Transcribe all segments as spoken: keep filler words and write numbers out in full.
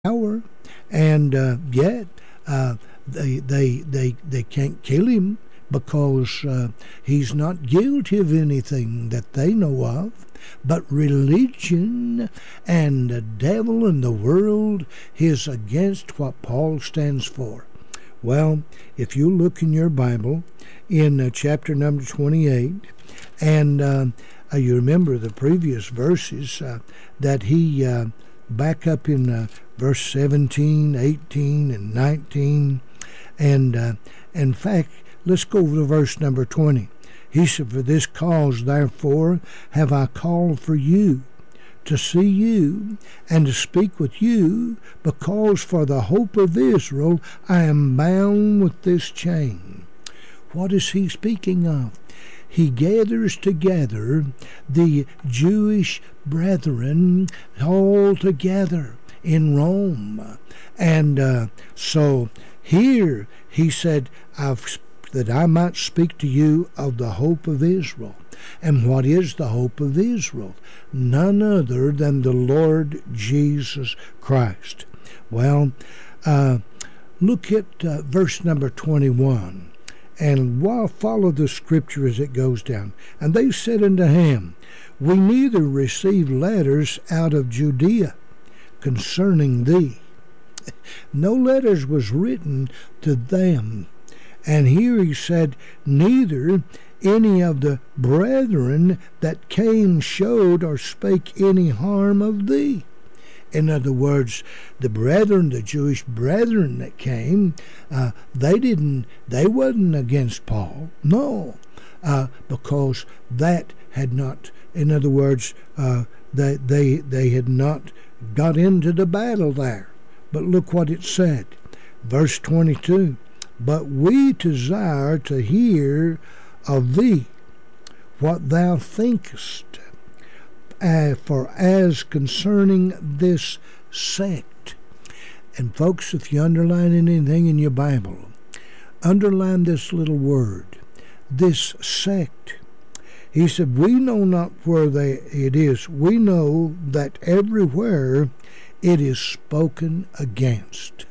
power, and uh, yet uh, they they they they can't kill him because uh, he's not guilty of anything that they know of. But religion and the devil and the world is against what Paul stands for. Well, if you look in your Bible in uh, chapter number twenty-eight, and uh, uh, you remember the previous verses uh, that he uh, back up in uh, verse seventeen, eighteen, and nineteen, and uh, in fact, let's go over to verse number twenty. He said, "For this cause, therefore, have I called for you, to see you, and to speak with you, because for the hope of Israel I am bound with this chain." What is he speaking of? He gathers together the Jewish brethren all together in Rome. And uh, so here he said, I've that I might speak to you of the hope of Israel. And what is the hope of Israel? None other than the Lord Jesus Christ. Well, uh, look at uh, verse number twenty-one, and while follow the scripture as it goes down. "And they said unto him, We neither receive letters out of Judea concerning thee." No letters was written to them. And here he said, "Neither any of the brethren that came showed or spake any harm of thee." In other words, the brethren, the Jewish brethren that came, uh, they didn't, they wasn't against Paul. No, uh, because that had not, in other words, uh, they, they, they had not got into the battle there. But look what it said, verse twenty-two. "But we desire to hear of thee what thou thinkest, uh, for as concerning this sect." And folks, if you underline anything in your Bible, underline this little word, this sect. He said, "We know not where they it is. We know that everywhere it is spoken against."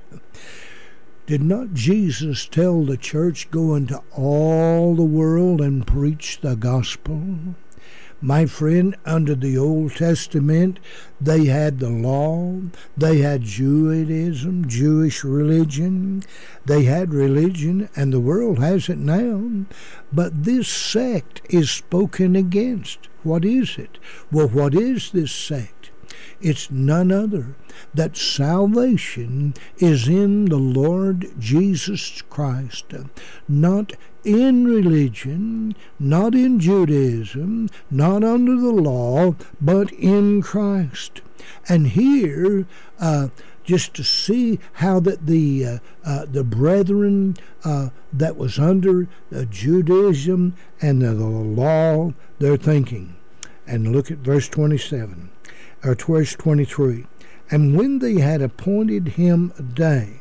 Did not Jesus tell the church, "Go into all the world and preach the gospel"? My friend, under the Old Testament, they had the law, they had Judaism, Jewish religion, they had religion, and the world has it now. But this sect is spoken against. What is it? Well, what is this sect? It's none other that salvation is in the Lord Jesus Christ, not in religion, not in Judaism, not under the law, but in Christ. And here, uh, just to see how that the uh, uh, the brethren uh, that was under uh, Judaism and the, the law, they're thinking. And look at verse twenty-seven. Or verse twenty-three. "And when they had appointed him a day,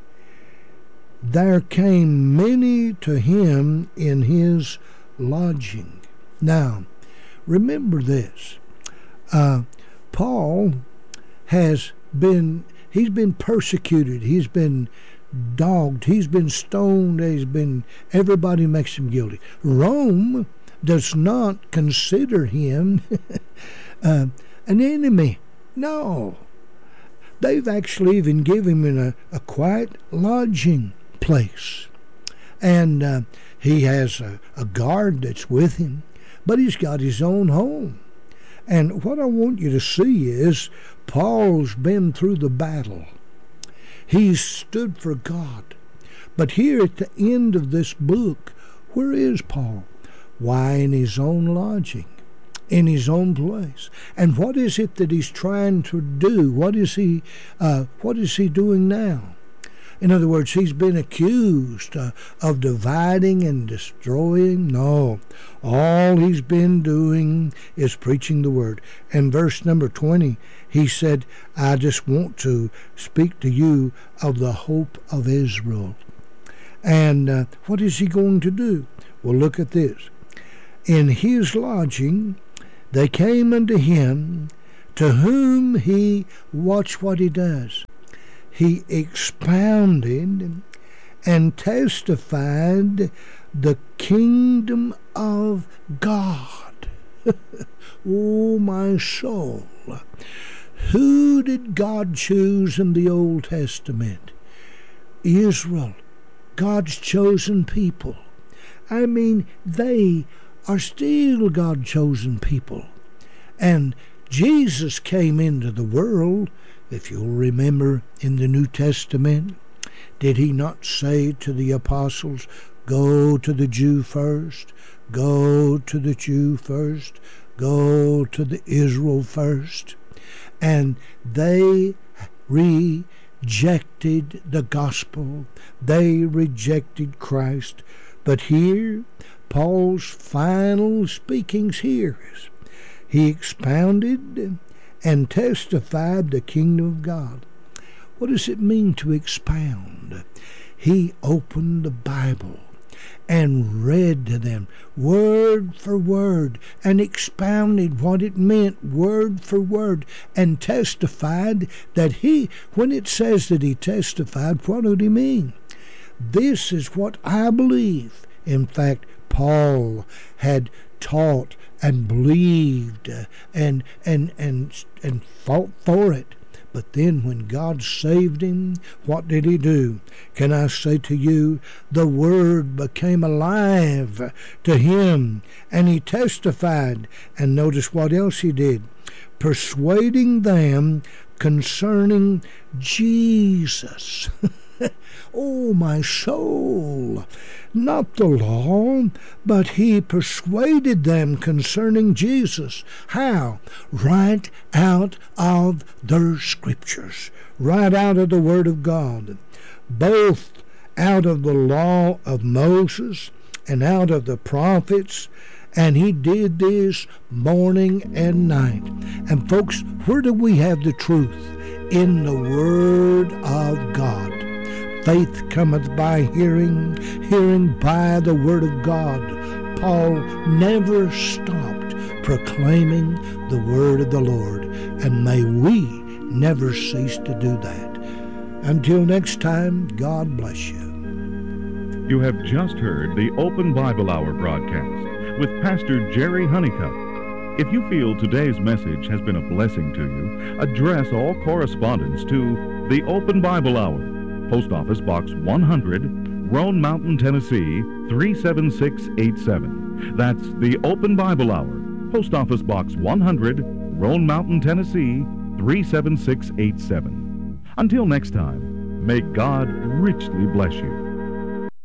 there came many to him in his lodging." Now, remember this. Uh, Paul has been, he's been persecuted. He's been dogged. He's been stoned. He's been, everybody makes him guilty. Rome does not consider him uh, an enemy. No. They've actually even given him a, a quiet lodging place. And uh, he has a, a guard that's with him, but he's got his own home. And what I want you to see is Paul's been through the battle. He's stood for God. But here at the end of this book, where is Paul? Why, in his own lodging, in his own place. And what is it that he's trying to do? What is he uh, what is he doing now? In other words, he's been accused uh, of dividing and destroying. No, all he's been doing is preaching the word. And verse number twenty, he said, "I just want to speak to you of the hope of Israel." And uh, what is he going to do? Well, look at this. "In his lodging they came unto him to whom he, watch what he does, he expounded and testified the kingdom of God. Oh, my soul. Who did God choose in the Old Testament? Israel, God's chosen people. I mean, they are still God's chosen people. And Jesus came into the world, if you'll remember in the New Testament. Did he not say to the apostles, go to the Jew first, go to the Jew first, go to the Israel first? And they rejected the gospel. They rejected Christ. But here, Paul's final speakings here is, he expounded and testified the kingdom of God. What does it mean to expound? He opened the Bible and read to them word for word and expounded what it meant word for word and testified that he, when it says that he testified, what did he mean? This is what I believe. In fact, Paul had taught and believed and and and and fought for it. But then when God saved him, what did he do? Can I say to you, the Word became alive to him, and he testified. And notice what else he did. Persuading them concerning Jesus. Oh, my soul, not the law, but he persuaded them concerning Jesus. How? Right out of their scriptures, right out of the Word of God, both out of the law of Moses and out of the prophets. And he did this morning and night. And folks, where do we have the truth? In the Word of God. Faith cometh by hearing, hearing by the Word of God. Paul never stopped proclaiming the Word of the Lord, and may we never cease to do that. Until next time, God bless you. You have just heard the Open Bible Hour broadcast with Pastor Jerry Honeycutt. If you feel today's message has been a blessing to you, address all correspondence to the Open Bible Hour, Post Office Box one hundred, Roan Mountain, Tennessee, three seven six eight seven. That's the Open Bible Hour, Post Office Box one hundred, Roan Mountain, Tennessee, three seven six eight seven. Until next time, may God richly bless you.